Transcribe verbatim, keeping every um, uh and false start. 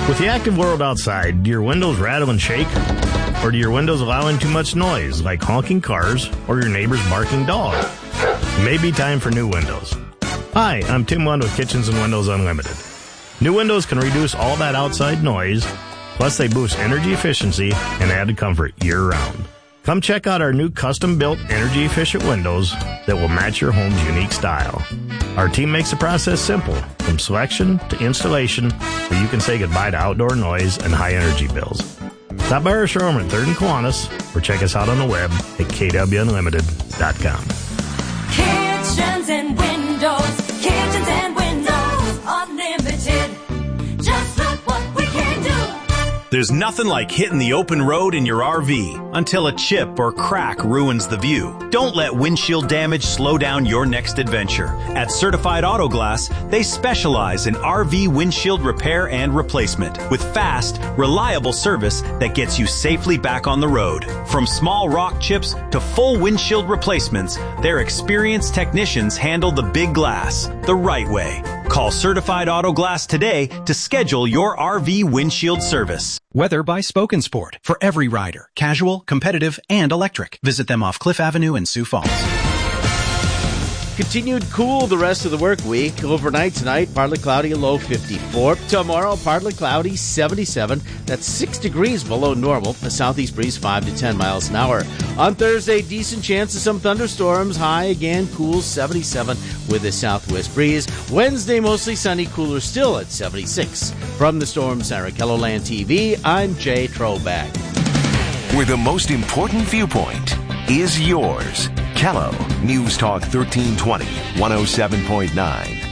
With the active world outside, do your windows rattle and shake? Or do your windows allow in too much noise, like honking cars or your neighbor's barking dog? It may be time for new windows. Hi, I'm Tim Lund with Kitchens and Windows Unlimited. New windows can reduce all that outside noise, plus they boost energy efficiency and added comfort year-round. Come check out our new custom-built energy-efficient windows that will match your home's unique style. Our team makes the process simple, from selection to installation, so you can say goodbye to outdoor noise and high-energy bills. Stop by our showroom at third and Kiwanis, or check us out on the web at k w unlimited dot com. Kitchens and Windows, Kitchens and Windows Unlimited. Just look what we can do. There's nothing like hitting the open road in your R V until a chip or crack ruins the view. Don't let windshield damage slow down your next adventure. At Certified Auto Glass, they specialize in R V windshield repair and replacement with fast, reliable service that gets you safely back on the road. From small rock chips to full windshield replacements, their experienced technicians handle the big glass the right way. Call Certified Auto Glass today to schedule your R V windshield service. Weather by Spoken Sport. For every rider. Casual, competitive, and electric. Visit them off Cliff Avenue in Sioux Falls. Continued cool the rest of the work week. Overnight tonight, partly cloudy, a low fifty-four. Tomorrow, partly cloudy, seventy-seven. That's six degrees below normal. A southeast breeze, five to ten miles an hour. On Thursday, decent chance of some thunderstorms. High again, cool, seventy-seven with a southwest breeze. Wednesday, mostly sunny, cooler still at seventy-six. From the Storm Center, KELOLAND T V, I'm Jay Troback. Where the most important viewpoint is yours. Kello News Talk thirteen twenty, one oh seven point nine.